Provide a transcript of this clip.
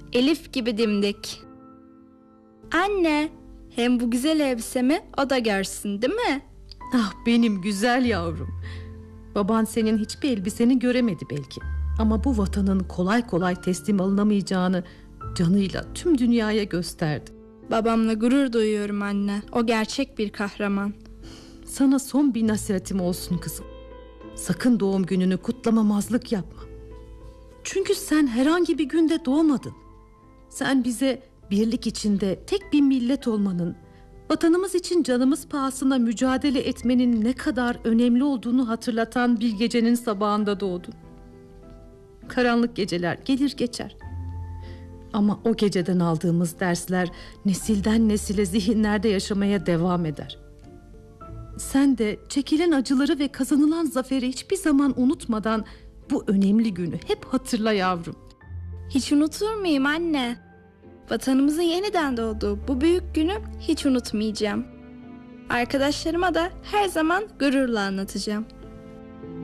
Elif gibi dimdik. Anne, hem bu güzel elbisemi o da görsün, değil mi? Ah benim güzel yavrum. Baban senin hiçbir elbiseni göremedi belki. Ama bu vatanın kolay kolay teslim alınamayacağını canıyla tüm dünyaya gösterdi. Babamla gurur duyuyorum anne. O gerçek bir kahraman. Sana son bir nasihatim olsun kızım. Sakın doğum gününü kutlamamazlık yapma. Çünkü sen herhangi bir günde doğmadın. Sen bize birlik içinde tek bir millet olmanın, vatanımız için canımız pahasına mücadele etmenin ne kadar önemli olduğunu hatırlatan bir gecenin sabahında doğdun. Karanlık geceler gelir geçer. Ama o geceden aldığımız dersler nesilden nesile zihinlerde yaşamaya devam eder. Sen de çekilen acıları ve kazanılan zaferi hiçbir zaman unutmadan bu önemli günü hep hatırla yavrum. Hiç unutur muyum anne? Vatanımızın yeniden doğduğu bu büyük günü hiç unutmayacağım. Arkadaşlarıma da her zaman gururla anlatacağım.